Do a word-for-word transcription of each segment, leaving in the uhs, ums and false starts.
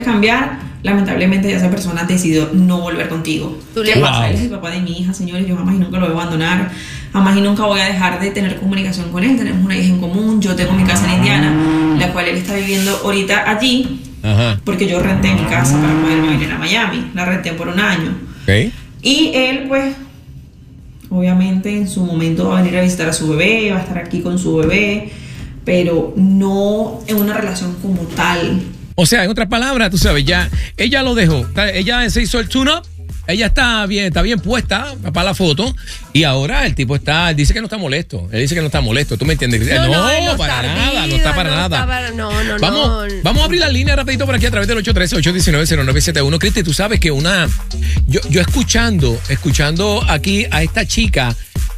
cambiar, lamentablemente ya esa persona decidió no volver contigo. ¿Qué wow. pasa? Él es el papá de mi hija, señores, yo jamás y nunca lo voy a abandonar, jamás y nunca voy a dejar de tener comunicación con él. Tenemos una hija en común, yo tengo mi casa en Indiana, la cual él está viviendo ahorita allí. Ajá. Porque yo renté mi casa para poderme venir a Miami, la renté por un año. Okay. Y él pues obviamente en su momento va a venir a visitar a su bebé, va a estar aquí con su bebé, pero no en una relación como tal. O sea, en otras palabras, tú sabes, ya ella lo dejó, ella se hizo el tune-up, ella está bien, está bien puesta para la foto y ahora el tipo está, dice que no está molesto, él dice que no está molesto, ¿tú me entiendes? No, no, no, no para está nada, ardida, no está para no nada. Está para, no, no, vamos, no. Vamos a abrir la línea rapidito por aquí a través del ocho uno tres, ocho uno nueve, cero nueve siete uno. Cristi, tú sabes que una, yo, yo escuchando, escuchando aquí a esta chica,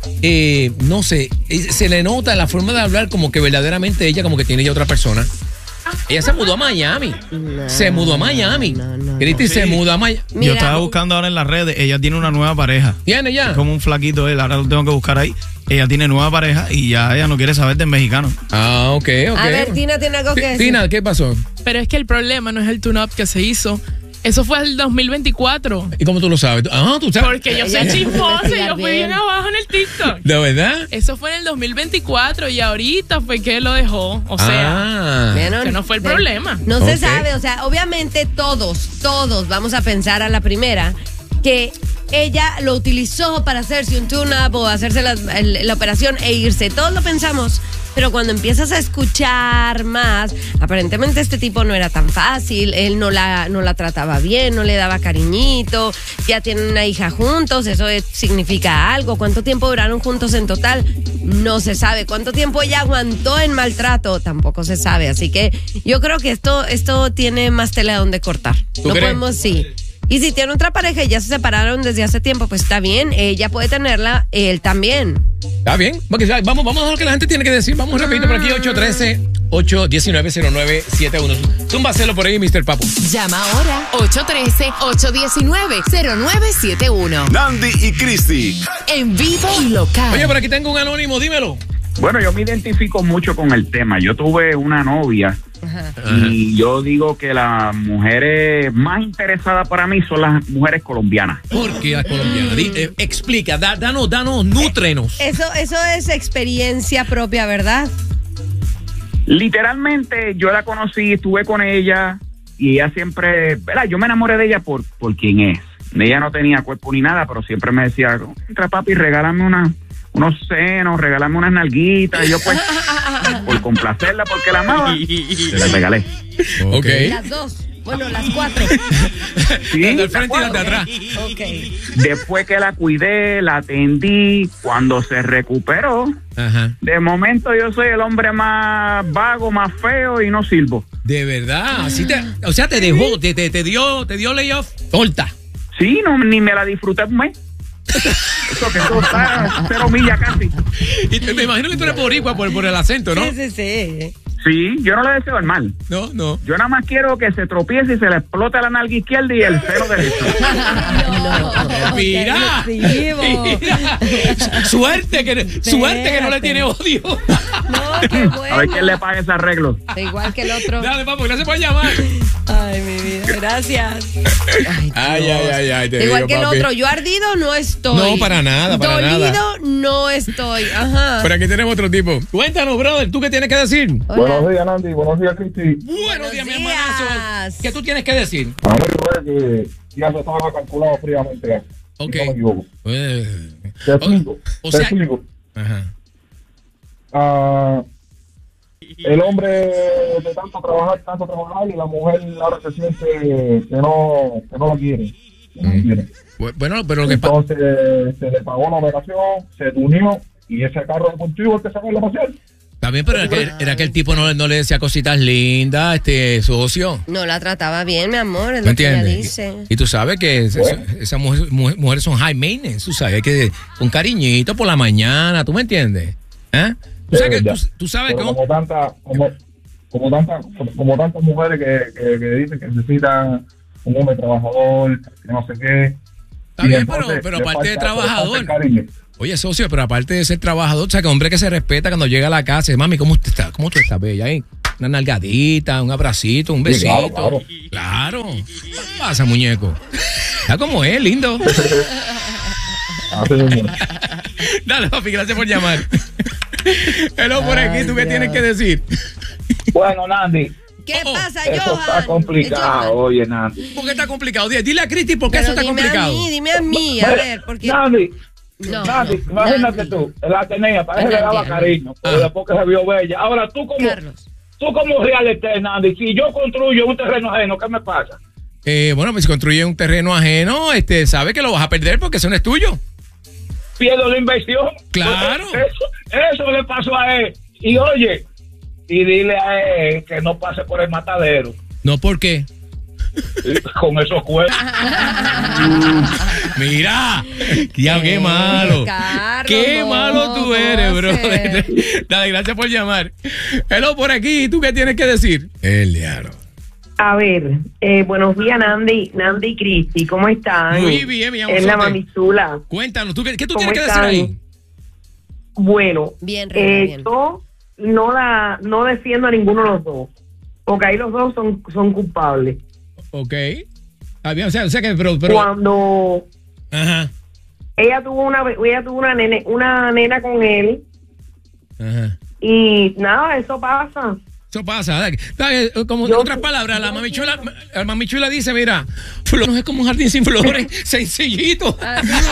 eh, no sé, se le nota la forma de hablar como que verdaderamente ella como que tiene ya otra persona. Ella se mudó a Miami. No, se mudó a Miami. No, no, Cristi no. se mudó a Miami. Mira, yo estaba buscando ahora en las redes. Ella tiene una nueva pareja. ¿Tiene ya? Es como un flaquito él. Ahora lo tengo que buscar ahí. Ella tiene nueva pareja y ya ella no quiere saber del mexicano. Ah, ok, ok. A ver, Tina tiene algo que decir. Tina, ¿qué pasó? Pero es que el problema no es el tune-up que se hizo. Eso fue el dos mil veinticuatro. ¿Y cómo tú lo sabes? Ah, tú sabes. Porque yo soy chismosa y yo fui bien abajo en el TikTok. ¿De verdad? Eso fue en el dos mil veinticuatro y ahorita fue que lo dejó. O sea, ah, que no fue el problema. No okay. se sabe, o sea, obviamente todos, todos vamos a pensar a la primera que ella lo utilizó para hacerse un tune-up o hacerse la, la operación e irse. Todos lo pensamos. Pero cuando empiezas a escuchar más, aparentemente este tipo no era tan fácil, él no la, no la trataba bien, no le daba cariñito, ya tienen una hija juntos, eso es, significa algo. ¿Cuánto tiempo duraron juntos en total? No se sabe. ¿Cuánto tiempo ella aguantó en maltrato? Tampoco se sabe. Así que yo creo que esto, esto tiene más tela donde cortar. ¿Tú No crees? podemos, sí. Y si tiene otra pareja y ya se separaron desde hace tiempo, pues está bien, ella puede tenerla, él también. Está bien, porque vamos, vamos a lo que la gente tiene que decir. Vamos rapidito por aquí, ocho uno tres, ocho uno nueve, cero nueve siete uno. Túmbaselo por ahí, mister Papo. Llama ahora, ocho uno tres, ocho uno nueve, cero nueve siete uno. Nandy y Cristi. En vivo y local. Oye, por aquí tengo un anónimo, dímelo. Bueno, yo me identifico mucho con el tema. Yo tuve una novia. Ajá. Y yo digo que las mujeres más interesadas para mí son las mujeres colombianas. ¿Por qué las colombianas? Di, eh, explica, da, danos, danos, nútrenos. Eso, eso es experiencia propia, ¿verdad? Literalmente, yo la conocí, estuve con ella y ella siempre, ¿verdad? Yo me enamoré de ella por, por quién es. Ella no tenía cuerpo ni nada, pero siempre me decía, entra papi, regálame una... unos senos, regalarme unas nalguitas, y yo pues, por complacerla, porque la amaba, se las regalé. Ok. Las dos, bueno, las cuatro. Sí, las de frente y las de atrás. Okay. Después que la cuidé, la atendí, cuando se recuperó, ajá, de momento yo soy el hombre más vago, más feo y no sirvo. De verdad, así te, o sea, te dejó, te, te, te dio, te dio layoff, torta. Sí, no, ni me la disfruté un mes. Eso que tú estás cero millas casi. Y te, me imagino que tú eres boricua por, por el acento, ¿no? Sí, sí, sí. Sí, yo no le deseo el mal. No, no. Yo nada más quiero que se tropiece y se le explote la nalga izquierda y el seno derecho. No, mira, mira. Suerte que, suerte que no le tiene odio. No, qué bueno. A ver quién le paga ese arreglo. Igual que el otro. Dale, papo, gracias por llamar. Ay, mi vida, gracias. Ay, ay, ay, ay, ay te Igual digo, que el papi. otro, yo ardido no estoy. No, para nada, para Dolido nada. no estoy, ajá. Pero aquí tenemos otro tipo. Cuéntanos, brother, ¿tú qué tienes que decir? Hola. Buenos días, Nandy. Buenos días, Cristi. Buenos, Buenos días, mi días. hermanazo. ¿Qué tú tienes que decir? A mí me que ya se estaba calculado fríamente. Ok. Si no me equivoco. Eh, Te explico. o te sea- explico. Ajá. Ah, el hombre de tanto trabajar, tanto trabajar, y la mujer ahora se siente que no, que no la quiere. Que no la quiere. Bueno, pero lo que pasa. Entonces se le pagó la operación, se unió, y ese carro deportivo el que saca la pasión. También, pero era que, era que el tipo no, no le decía cositas lindas, este, socio. No la trataba bien, mi amor, es ¿Me lo que ella entiendes? dice. Y, y tú sabes que es- Bueno. esas mujeres, mujer- mujeres son high maintenance, tú sabes, hay que un cariñito por la mañana, ¿tú me entiendes? ¿Eh? Tú sabes, Es que, verdad. tú, tú sabes Pero que... como tanta, como, como tanta, como tantas mujeres que, que, que dicen que necesitan un hombre trabajador, que no sé qué. Está Y bien, entonces pero, pero le aparte de falta- le falta trabajador. el cariño. Oye, socio, pero aparte de ser trabajador, o sea, que hombre que se respeta cuando llega a la casa, mami, ¿cómo usted está? ¿Cómo tú estás, bella? ¿Eh? Una nalgadita, un abracito, un Sí, besito. claro, Claro. ¿Qué pasa, muñeco? Está como es, lindo. Así mismo. Dale, papi, gracias por llamar. Hello, por aquí, ¿tú qué Ay, tienes Dios. que decir? Bueno, Nandi, ¿Qué Oh, pasa, eso Johan? está complicado, Johan. oye, Nandi. ¿Por qué está complicado? Dile dile a Cristi por qué Pero eso está dime complicado. a mí, dime a mí, a ver, porque... Nandi, No, Nandi, no, imagínate Nandi. tú, él la tenía, parece que le daba Nandi, cariño, pero Ah. después que se vio bella. Ahora tú como, Carlos. tú como reality, Nandi, si yo construyo un terreno ajeno, ¿qué me pasa? Eh, bueno, pues si construye un terreno ajeno, este, sabe que lo vas a perder porque eso no es tuyo. Pierdo la inversión. Claro. Eso, eso le pasó a él. Y oye, y dile a él que no pase por el matadero No, ¿por qué? con esos cuernos. Mira, ya qué malo. Carlos, Qué no, malo tú ¿cómo eres, bro. hacer? Dale, gracias por llamar. Hello, por aquí, ¿tú qué tienes que decir? El diablo. A ver, eh, buenos días, Nandi, Nandi y Cristi, ¿cómo están? Muy bien, mi amor. Es la mamichula. Cuéntanos, ¿tú qué, qué tú ¿Cómo tienes que decir están? ahí? Bueno, Bien, Reina, eh, bien. yo no la, no defiendo a ninguno de los dos, porque ahí los dos son, son culpables. Ok. Ah, bien, o sea, o sea que, pero, pero. Cuando Ajá, ella tuvo una, ella tuvo una nene, una nena con él ajá. y nada, eso pasa. Eso pasa, dale. Dale, como en Yo- otras palabras, la mamichula, la mamichula dice, mira, flor no es como un jardín sin flores, sencillito.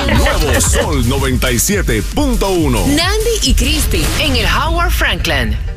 Nuevo Sol noventa y siete punto uno. Nandi y Cristi en el Howard Franklin.